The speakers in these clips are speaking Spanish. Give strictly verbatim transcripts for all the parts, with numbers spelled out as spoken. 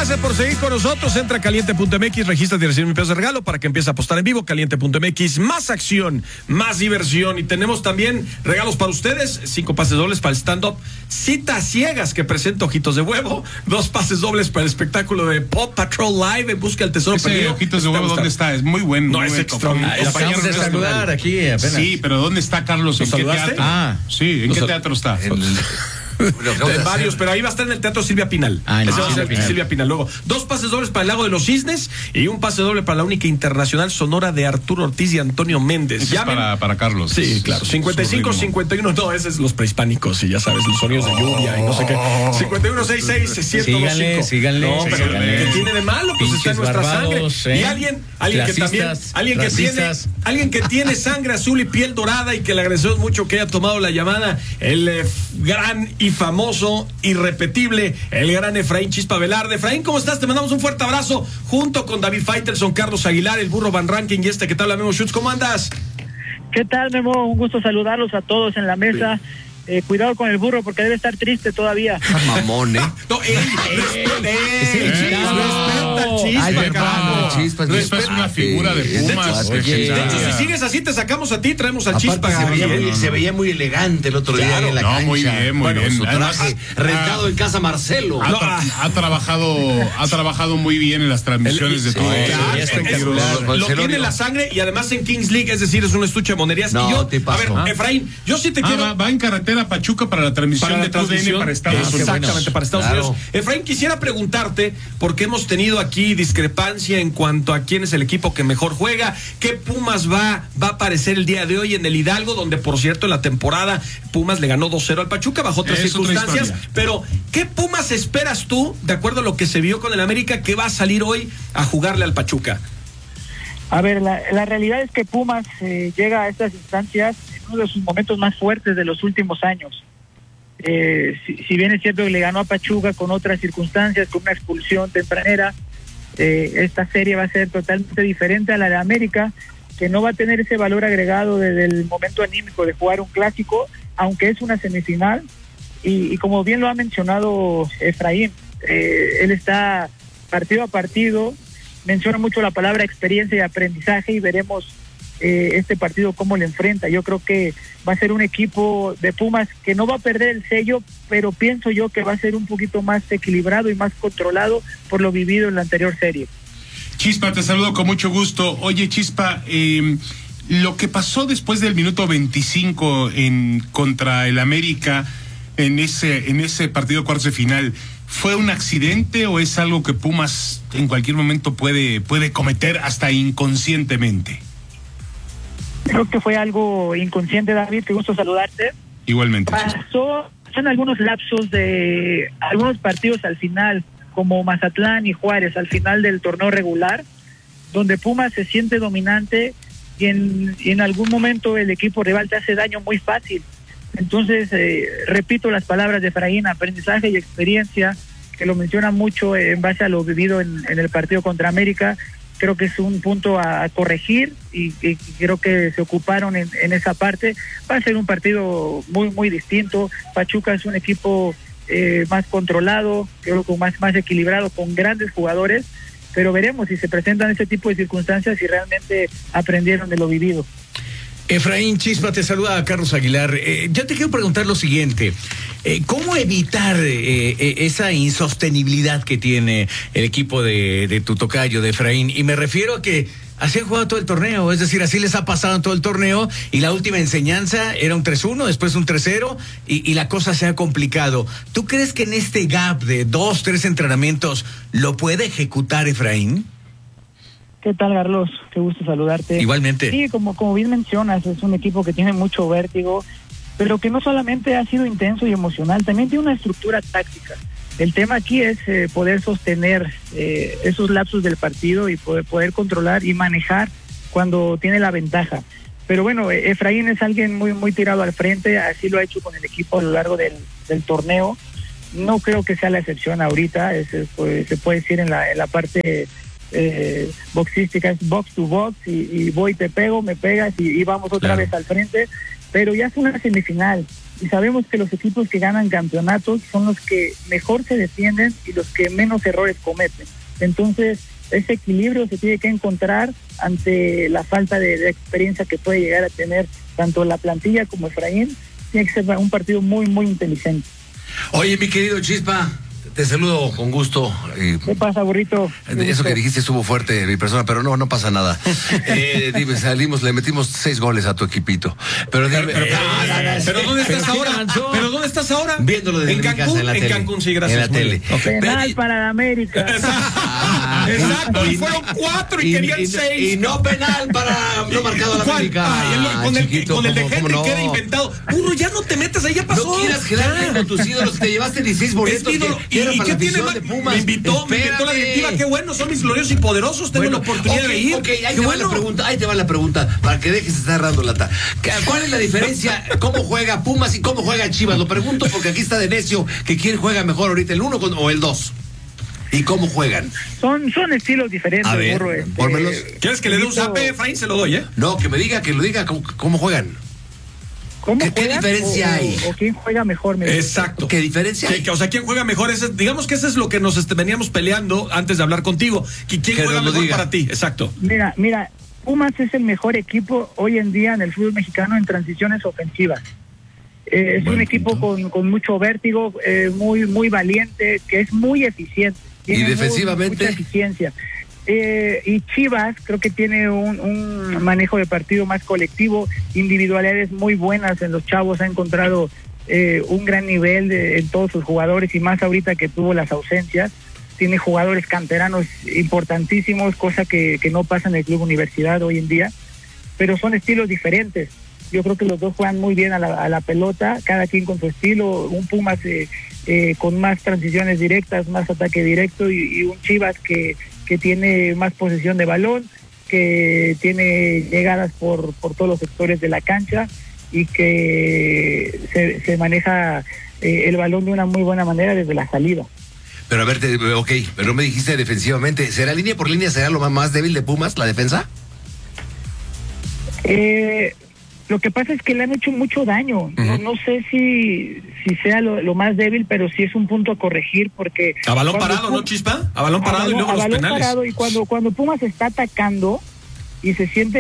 Gracias por seguir con nosotros. Entra a caliente punto m x, regístrate y recibe mil pesos de regalo para que empieces a apostar en vivo. caliente punto m x, más acción, más diversión. Y tenemos también regalos para ustedes: cinco pases dobles para el stand-up Citas Ciegas, que presenta Ojitos de Huevo. Dos pases dobles para el espectáculo de Paw Patrol Live en busca del tesoro Ese perdido. Ojitos de Huevo, ¿dónde está? Es muy bueno. No, muy es buen extraordinario. Acabamos de saludar aquí apenas. Sí, pero ¿dónde está Carlos? ¿En qué saludaste? teatro? Ah. Sí, ¿en qué Los- teatro está? En el- De varios, pero ahí va a estar en el Teatro Silvia Pinal. Ah, en Ese el va a ser Silvia Pinal. Silvia Pinal. Luego, dos pases dobles para el Lago de los Cisnes y un pase doble para la única internacional sonora de Arturo Ortiz y Antonio Méndez. Ese es Llamen. para, para Carlos. Sí, Es- claro. es cincuenta y cinco, su ritmo. cincuenta y uno, no, ese es los prehispánicos, y ya sabes, los sonidos de lluvia y no sé qué. cincuenta y uno, sesenta y seis, ciento dos, Síganle, cinco. síganle, No, pero síganle. ¿qué tiene de malo? Pues está en Pinches nuestra barbados, sangre. ¿eh? Y alguien, alguien que también, Clasistas, alguien que tiene, racistas. alguien que tiene sangre azul y piel dorada y que le agradecemos mucho que haya tomado la llamada, el eh, gran y famoso, irrepetible, el gran Efraín Chispa Velarde. Efraín, ¿cómo estás? Te mandamos un fuerte abrazo junto con David Faitelson, Carlos Aguilar, el Burro Van Ranking y este que tal, Memo Schutz. ¿Cómo andas? ¿Qué tal, Memo? Un gusto saludarlos a todos en la mesa. Eh, cuidado con el burro porque debe estar triste todavía. Mamón, ¿eh? No, ey, respeta, Sí, ey, Chispa. respeta al Chispa, Ay, carajo. perdón, Chispa, Chispa es una figura de Sí, Pumas. de hecho, oye, De hecho, si sigues así, te sacamos a ti, traemos al Chispa. Aparte, se, veía Gabriel. muy, se veía muy elegante el otro día Claro. en la No, cancha. muy bien, muy Bueno, bien. su traje Además, rentado ah, en casa Marcelo. Ha, No, tra- ah. ha trabajado ha trabajado muy bien en las transmisiones de Sí, todo. claro, sí, es- espectacular. es- lo Marcelo, tiene digo. la sangre y además en Kings League, es decir, es un estuche de monerías. No, y yo, te a paso. ver, Ah. Efraín, yo sí te Ah, quiero. va, va en carretera a Pachuca para la transmisión Para la de T U D N transmisión, para Estados Unidos. exactamente, para Estados Claro. Unidos. Efraín, quisiera preguntarte, porque hemos tenido aquí discrepancia en cuanto a quién es el equipo que mejor juega, qué Pumas va, va a aparecer el día de hoy en el Hidalgo, donde por cierto en la temporada Pumas le ganó dos cero al Pachuca bajo otras Es otra circunstancias, historia. pero ¿qué Pumas esperas tú, de acuerdo a lo que se vio con el América, que va a salir hoy a jugarle al Pachuca? A ver, la, la realidad es que Pumas eh, llega a estas instancias en uno de sus momentos más fuertes de los últimos años. Eh, si, si bien es cierto que le ganó a Pachuca con otras circunstancias, con una expulsión tempranera, eh, esta serie va a ser totalmente diferente a la de América, que no va a tener ese valor agregado desde el momento anímico de jugar un clásico, aunque es una semifinal. Y, y como bien lo ha mencionado Efraín, eh, él está partido a partido, menciona mucho la palabra experiencia y aprendizaje, y veremos eh, este partido cómo le enfrenta. Yo creo que va a ser un equipo de Pumas que no va a perder el sello, pero pienso yo que va a ser un poquito más equilibrado y más controlado por lo vivido en la anterior serie. Chispa, te saludo con mucho gusto. Oye, Chispa, eh, lo que pasó después del minuto veinticinco en contra el América en ese en ese partido cuartos de final, ¿fue un accidente o es algo que Pumas en cualquier momento puede puede cometer hasta inconscientemente? Creo que fue algo inconsciente, David, qué gusto saludarte. Igualmente. Chispa. Pasó en algunos lapsos de algunos partidos al final, como Mazatlán y Juárez al final del torneo regular, donde Pumas se siente dominante y en, y en algún momento el equipo rival te hace daño muy fácil. Entonces, eh, repito las palabras de Efraín, aprendizaje y experiencia, que lo menciona mucho en base a lo vivido en, en el partido contra América. Creo que es un punto a, a corregir y, y creo que se ocuparon en, en esa parte. Va a ser un partido muy, muy distinto. Pachuca es un equipo eh, más controlado, creo que más, más equilibrado, con grandes jugadores, pero veremos si se presentan ese tipo de circunstancias y realmente aprendieron de lo vivido. Efraín Chispa, te saluda a Carlos Aguilar. Eh, yo te quiero preguntar lo siguiente. Eh, ¿Cómo evitar eh, eh, esa insostenibilidad que tiene el equipo de, de tu tocayo, de Efraín? Y me refiero a que así han jugado todo el torneo, es decir, así les ha pasado en todo el torneo, y la última enseñanza era un tres uno, después un tres cero, y, y la cosa se ha complicado. ¿Tú crees que en este gap de dos, tres entrenamientos lo puede ejecutar Efraín? ¿Qué tal, Carlos? Qué gusto saludarte. Igualmente. Sí, como, como bien mencionas, es un equipo que tiene mucho vértigo, pero que no solamente ha sido intenso y emocional, también tiene una estructura táctica. El tema aquí es eh, poder sostener eh, esos lapsos del partido y poder, poder controlar y manejar cuando tiene la ventaja. Pero bueno, Efraín es alguien muy muy tirado al frente, así lo ha hecho con el equipo a lo largo del, del torneo. No creo que sea la excepción ahorita, es, es, pues, se puede decir en la, en la parte eh, boxística, es box to box, y, y voy, te pego, me pegas y, y vamos otra Claro. vez al frente, pero ya es una semifinal y sabemos que los equipos que ganan campeonatos son los que mejor se defienden y los que menos errores cometen. Entonces, ese equilibrio se tiene que encontrar ante la falta de, de experiencia que puede llegar a tener tanto la plantilla como Efraín. Tiene que ser un partido muy, muy inteligente. Oye, mi querido Chispa, te saludo con gusto. ¿Qué pasa, burrito? Eso que dijiste estuvo fuerte, mi persona, pero no, no pasa nada. eh, dime, salimos, le metimos seis goles a tu equipito. Pero dime, Pero, pero, eh, pero ¿dónde estás pero ahora? avanzó. ¿Pero dónde estás ahora? viéndolo desde en mi Cancún, casa en la tele. en Cancún, sí, gracias. En la muy tele. bien. Ok. Penal para la América. Ah, Exacto, y y- fueron cuatro y, querían y, seis. Y no penal para no marcado a la ¿Cuál? América. Ay, el- con, el, chiquito, con el de ¿cómo- cómo Henry no? queda inventado. Burro, ya no te metas, ahí ya pasó. No quieras quedarte Ya. con tus ídolos, te llevaste dieciséis Es boletos. mi ídolo. que ¿Y, eran y para qué la tiene afición más? de Pumas. Me invitó, me invitó la Espérame. directiva, qué bueno, son mis gloriosos y poderosos, tengo Bueno, la oportunidad ok, de ir. ok, ahí Qué te va bueno. la pregunta, ahí te va la pregunta, para que dejes de estar dando lata. ¿Cuál es la diferencia? ¿Cómo juega Pumas y cómo juega Chivas? Lo pregunto porque aquí está de necio que quién juega mejor ahorita, el uno o el dos. ¿Y cómo juegan? Son, son estilos diferentes, A ver, burro. este, pórmelos. ¿Quieres que le dé un Invito- zape, Efraín? Se lo doy, ¿eh? No, que me diga, que lo diga, ¿cómo, cómo juegan? ¿Cómo ¿Qué- qué juegan diferencia o- hay? O, o quién juega mejor? me- Exacto. ¿Qué diferencia Que- hay? que, o sea, ¿quién juega mejor? Ese- digamos que eso es lo que nos este, veníamos peleando antes de hablar contigo. Que ¿Quién Que juega nos lo mejor diga. para ti? Exacto. Mira, mira, Pumas es el mejor equipo hoy en día en el fútbol mexicano en transiciones ofensivas. Eh, es Buen un equipo punto. con, con mucho vértigo, eh, muy muy valiente, que es muy eficiente. Tiene muy- defensivamente? mucha eficiencia. Eh, y Chivas creo que tiene un, un manejo de partido más colectivo, individualidades muy buenas en los chavos, ha encontrado eh, un gran nivel de, en todos sus jugadores y más ahorita que tuvo las ausencias. Tiene jugadores canteranos importantísimos, cosa que, que no pasa en el Club Universidad hoy en día, pero son estilos diferentes. Yo creo que los dos juegan muy bien a la, a la pelota, cada quien con su estilo. Un Pumas eh, eh, con más transiciones directas, más ataque directo, y, y un Chivas que, que tiene más posesión de balón, que tiene llegadas por, por todos los sectores de la cancha y que se, se maneja eh, el balón de una muy buena manera desde la salida. Pero a ver, te, ok, pero no me dijiste defensivamente. ¿Será línea por línea, será lo más, más débil de Pumas, la defensa? Eh, lo que pasa es que le han hecho mucho daño. No, Ujú. no sé si, si sea lo, lo más débil, pero sí es un punto a corregir porque... A balón cuando parado, Pum- ¿no, Chispa? A balón parado a y balón- luego a los balón penales. parado, y cuando, cuando Pumas está atacando y se siente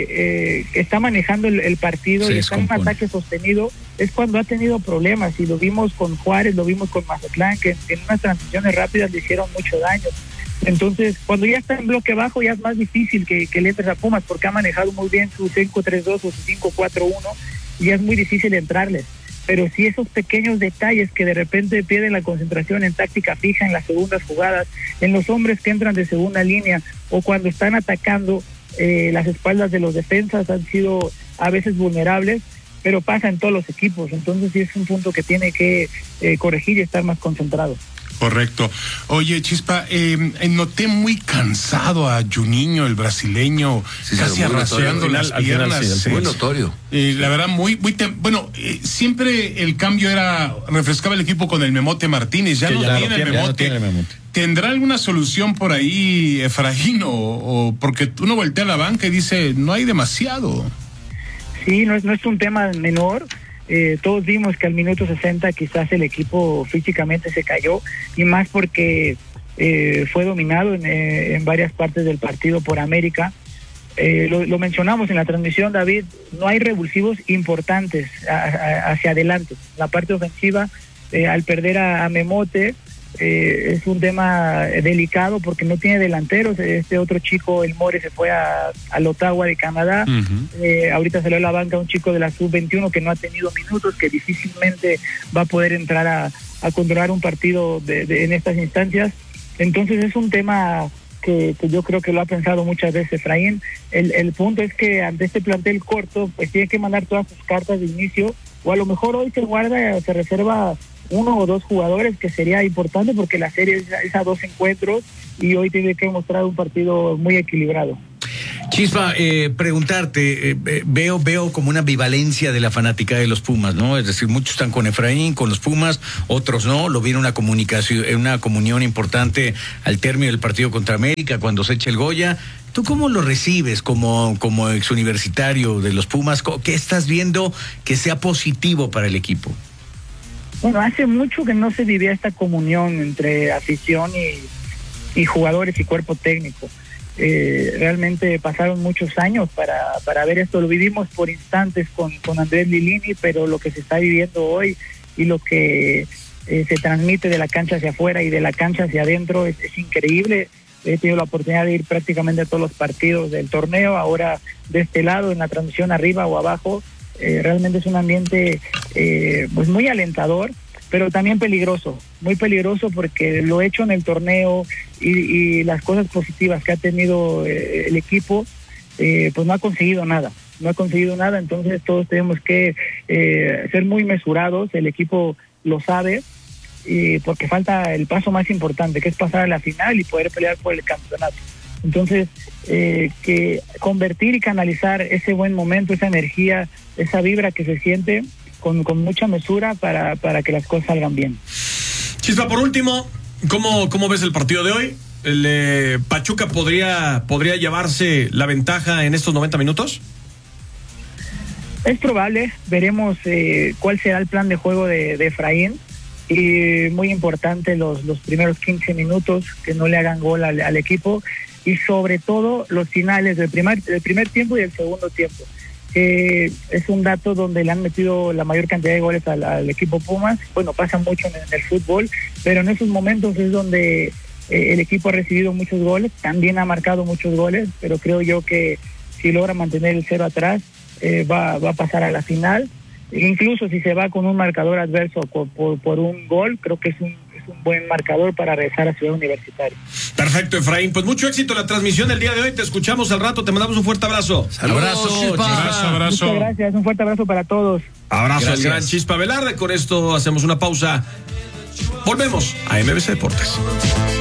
eh, que está manejando el, el partido Se y está en un descompone. ataque sostenido, es cuando ha tenido problemas, y lo vimos con Juárez, lo vimos con Mazatlán, que en, en unas transiciones rápidas le hicieron mucho daño. Entonces, cuando ya está en bloque bajo, ya es más difícil que, que le entres a Pumas, porque ha manejado muy bien su cinco tres dos o su cinco cuatro uno, y ya es muy difícil entrarles. Pero sí esos pequeños detalles que de repente pierden la concentración en táctica fija, en las segundas jugadas, en los hombres que entran de segunda línea, o cuando están atacando, eh, las espaldas de los defensas han sido a veces vulnerables, pero pasa en todos los equipos. Entonces sí es un punto que tiene que eh, corregir y estar más concentrado. Correcto. Oye, Chispa, eh, eh, noté muy cansado a Juninho, el brasileño, Sí, casi sí, muy arrastrando notorio. las Al final, piernas. al final, sí, Muy notorio. Eh, la verdad, muy, muy tem- bueno, eh, siempre el cambio era, refrescaba el equipo con el Memote Martínez, ya Que no ya no tiene el tiene- ya no Memote. tiene el Memote. ¿Tendrá alguna solución por ahí, Efraín? O, o porque uno voltea a la banca y dice, no hay demasiado. Sí, no es, no es un tema menor. Eh, todos vimos que al minuto sesenta quizás el equipo físicamente se cayó, y más porque eh, fue dominado en, eh, en varias partes del partido por América. Eh, lo, lo mencionamos en la transmisión, David, no hay revulsivos importantes a- a- hacia adelante. La parte ofensiva, eh, al perder a, a Memote, eh, es un tema delicado porque no tiene delanteros. Este otro chico, el More, se fue a, al Ottawa de Canadá. Eh, ahorita salió a la banca un chico de la sub veintiuno que no ha tenido minutos, que difícilmente va a poder entrar a, a controlar un partido de, de, en estas instancias. Entonces es un tema que, que yo creo que lo ha pensado muchas veces Efraín. El, el punto es que ante este plantel corto, pues tiene que mandar todas sus cartas de inicio, o a lo mejor hoy se guarda, se reserva uno o dos jugadores, que sería importante porque la serie es, es a dos encuentros, y hoy tiene que mostrar un partido muy equilibrado. Chispa, eh, preguntarte, eh, eh, veo veo como una ambivalencia de la fanática de los Pumas, ¿no? Es decir, muchos están con Efraín, con los Pumas, otros no, lo vieron una comunicación, una comunión importante al término del partido contra América, cuando se echa el Goya, ¿Tú cómo lo recibes como, como exuniversitario de los Pumas? ¿Qué estás viendo que sea positivo para el equipo? Bueno, hace mucho que no se vivía esta comunión entre afición y, y jugadores y cuerpo técnico. Eh, realmente pasaron muchos años para, para ver esto. Lo vivimos por instantes con, con Andrés Lilini, pero lo que se está viviendo hoy y lo que eh, se transmite de la cancha hacia afuera y de la cancha hacia adentro es, es increíble. He tenido la oportunidad de ir prácticamente a todos los partidos del torneo, ahora de este lado, en la transmisión arriba o abajo. Eh, realmente es un ambiente eh, pues muy alentador, pero también peligroso, muy peligroso porque lo hecho en el torneo y, y las cosas positivas que ha tenido eh, el equipo, eh, pues no ha conseguido nada, no ha conseguido nada, entonces todos tenemos que eh, ser muy mesurados, el equipo lo sabe, y porque falta el paso más importante, que es pasar a la final y poder pelear por el campeonato. Entonces, eh, que convertir y canalizar ese buen momento, esa energía, esa vibra que se siente con, con mucha mesura para, para que las cosas salgan bien. Chispa, por último, ¿cómo, cómo ves el partido de hoy? ¿El eh, Pachuca podría, podría llevarse la ventaja en estos noventa minutos? Es probable, veremos eh, cuál será el plan de juego de, de Efraín. Y muy importante los, los primeros quince minutos, que no le hagan gol al, al equipo, y sobre todo los finales del primer, del primer tiempo y del segundo tiempo. Eh, es un dato donde le han metido la mayor cantidad de goles al, al equipo Pumas. Bueno, pasa mucho en, en el fútbol, pero en esos momentos es donde eh, el equipo ha recibido muchos goles, también ha marcado muchos goles, pero creo yo que si logra mantener el cero atrás, eh, va, va a pasar a la final. Incluso si se va con un marcador adverso por, por, por un gol, creo que es un, es un buen marcador para regresar a Ciudad Universitaria. Perfecto, Efraín. Pues mucho éxito en la transmisión del día de hoy. Te escuchamos al rato. Te mandamos un fuerte abrazo. Saludos, abrazo, Chispa. Abrazo, abrazo. Muchas gracias. Un fuerte abrazo para todos. Abrazo al gran Chispa Velarde. Con esto hacemos una pausa. Volvemos a M B C Deportes.